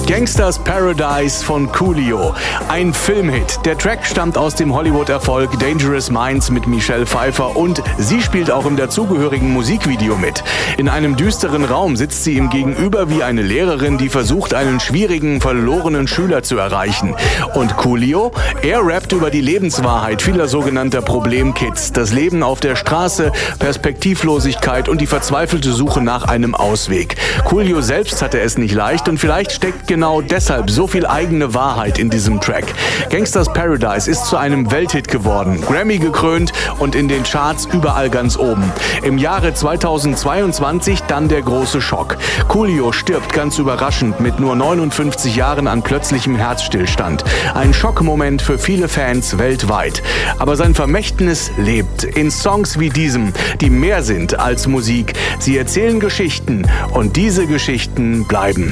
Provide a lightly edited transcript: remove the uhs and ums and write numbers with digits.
Gangsters Paradise von Coolio. Ein Filmhit. Der Track stammt aus dem Hollywood-Erfolg Dangerous Minds mit Michelle Pfeiffer und sie spielt auch im dazugehörigen Musikvideo mit. In einem düsteren Raum sitzt sie ihm gegenüber wie eine Lehrerin, die versucht, einen schwierigen, verlorenen Schüler zu erreichen. Und Coolio? Er rappt über die Lebenswahrheit vieler sogenannter Problemkids. Das Leben auf der Straße, Perspektivlosigkeit und die verzweifelte Suche nach einem Ausweg. Coolio selbst hatte es nicht leicht und vielleicht steckt genau deshalb so viel eigene Wahrheit in diesem Track. Gangsters Paradise ist zu einem Welthit geworden, Grammy gekrönt und in den Charts überall ganz oben. Im Jahre 2022 dann der große Schock. Coolio stirbt ganz überraschend mit nur 59 Jahren an plötzlichem Herzstillstand. Ein Schockmoment für viele Fans weltweit. Aber sein Vermächtnis lebt in Songs wie diesem, die mehr sind als Musik. Sie erzählen Geschichten und diese Geschichten bleiben.